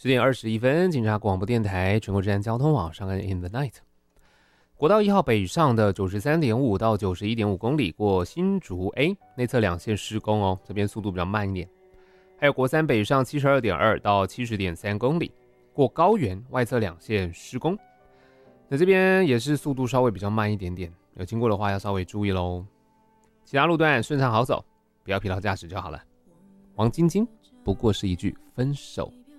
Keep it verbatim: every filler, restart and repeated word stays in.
十点二十一分，警察广播电台全国治安交通网上岸 In the Night。国道一号北上的九十三点五到九十一点五公里，过新竹 A 内侧两线施工哦，这边速度比较慢一点。还有国三北上七十二点二到七十点三公里，过高原外侧两线施工。那这边也是速度稍微比较慢一点点，有经过的话要稍微注意咯。其他路段顺畅好走，不要疲劳驾驶就好了。王晶晶不过是一句分手